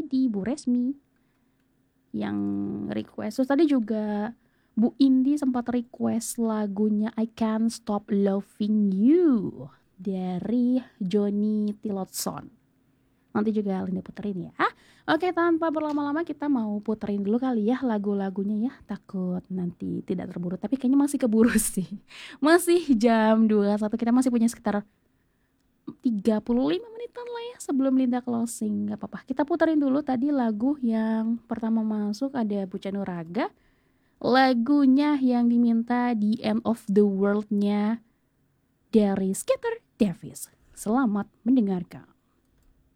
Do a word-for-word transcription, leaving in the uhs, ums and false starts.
Didi, Bu Resmi yang request. Terus tadi juga Bu Indi sempat request lagunya I Can't Stop Loving You dari Johnny Tillotson. Nanti juga Linda puterin ya. Oke, tanpa berlama-lama kita mau puterin dulu kali ya lagu-lagunya ya. Takut nanti tidak terburu, tapi kayaknya masih keburu sih. Masih jam dua puluh satu, kita masih punya sekitar tiga puluh lima menitan lah ya sebelum Linda closing. Gak apa-apa, kita puterin dulu tadi lagu yang pertama masuk ada Puja Nuraga. Lagunya yang diminta The End of the World-nya dari Skeeter Davis. Selamat mendengarkan.